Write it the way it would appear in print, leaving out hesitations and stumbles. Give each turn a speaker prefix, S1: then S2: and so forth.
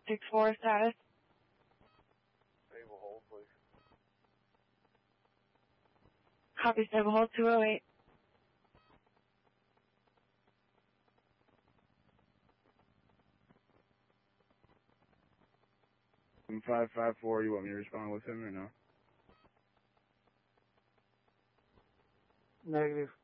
S1: 6-4 status.
S2: Stable hold, please.
S1: Copy, stable hold 208.
S3: I'm 554. You want me to respond with him or no?
S4: Negative.